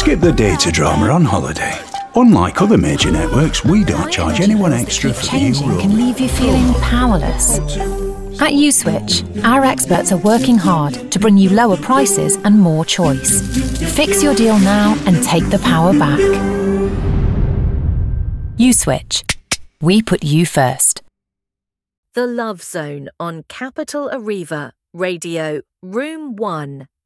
Skip the data drama on holiday. Unlike other major networks, we don't charge anyone extra for the new Changing can roaming. leave you feeling powerless. At Uswitch, our experts are working hard to bring you lower prices and more choice. Fix your deal now and take the power back. Uswitch. We put you first. The Love Zone on Capital Arriva, Radio, Room 1.